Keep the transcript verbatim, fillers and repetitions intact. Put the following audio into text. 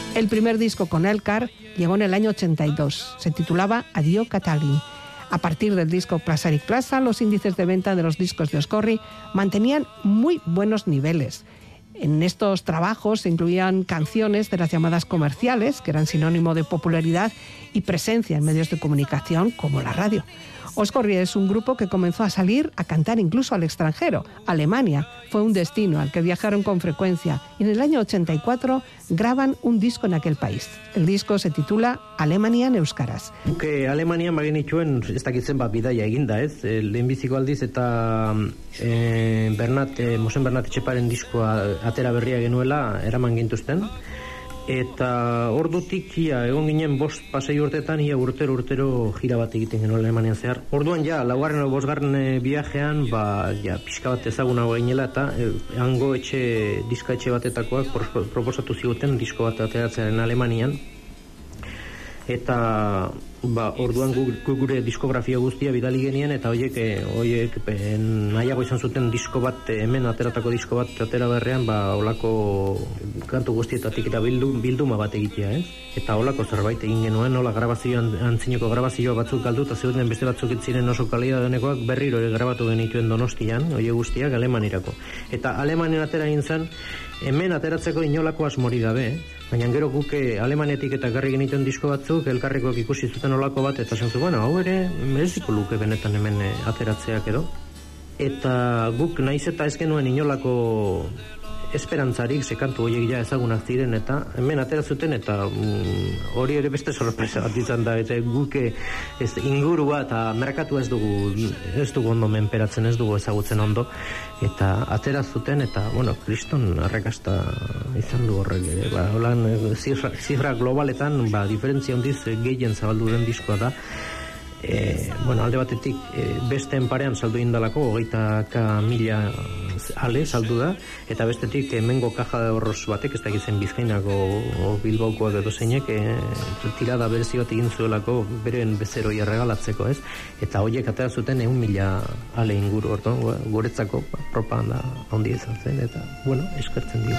El primer disco con Elkar llegó en el año ochenta y dos. Se titulaba Adiós Catalin. A partir del disco Plazarik Plaza, los índices de venta de los discos de Oscorri mantenían muy buenos niveles. En estos trabajos se incluían canciones de las llamadas comerciales, que eran sinónimo de popularidad y presencia en medios de comunicación como la radio. Oscorri es un grupo que comenzó a salir a cantar incluso al extranjero. Alemania fue un destino al que viajaron con frecuencia y en el año ochenta y cuatro graban un disco en aquel país. El disco se titula Alemanian Euskaraz. Que Alemanian bagenituen ez dakitzen bat bidaia eginda, ez? Lehenbiziko aldiz eta e, Bernat, e, Mosen Bernat Etxeparen diskoa atera berria genuela eraman gintuzten. Eta ordutik ia egon ginen bost pasei urtetan ia urtero urtero gira bat egiten genuen Alemanian zehar. Orduan ja laugarren o bosgarren viajean ba ja pixka bat ezaguna gainela eta e, hango etxe diska etxe batetakoak proposatu ziguten disko bat ateratzearen Alemanian. Eta ba orduan gu, gu gure diskografia guztia bidali genien eta hoiek hoiek nahiago izan zuten disko bat hemen ateratako disko bat atera berrean ba holako kantu guztietatik eta bildu, bilduma bat egitea, eh? Eta holako zerbait egin genuen, hola grabazioan antzineko grabazio batzuk galdu eta zeuden beste batzuk ziren oso kalitatekoak berriro grabatu genituen Donostian, hoiek guztiak Alemanirako. Eta Alemanen atera egin zen hemen ateratzeko inolako asmori gabe, eh? Baina gero guke Alemanetik eta garri genituen disko batzuk elkarrekoak ikusi zuten olako bat eta zentzu, bueno, hau ere mereziko luke benetan hemen ateratzeak edo. Eta guk naiz eta ez genuen inolako esperantzarik, ze kantu horiek ja ezagunak ziren eta hemen ateratzuten eta mm, hori ere beste sorpresa bat izan da, eta guke ez ingurua eta merkatua ez dugu ez dugu ondo menperatzen, ez dugu ezagutzen ondo eta ateratzuten eta, bueno, kriston arrakasta izan du horrek ere, ba, holan zifra, zifra globaletan, ba, diferentzia hondiz gehien zabaldu den diskoa da. E, bueno, alde batetik e, besteen parean saldu indalako hogeita ka mila ale saldu da eta bestetik hemengo kaja de horroz batek ez dakizen Bizkainako o Bilbaokoak edo zeinek e, tirada berezi bat egin zuelako beren bezeroia regalatzeko, ez? Eta hoiek atera zuten ehun mila ale inguru, orduan guretzako propaganda handia izan zen eta bueno, eskertzen dio.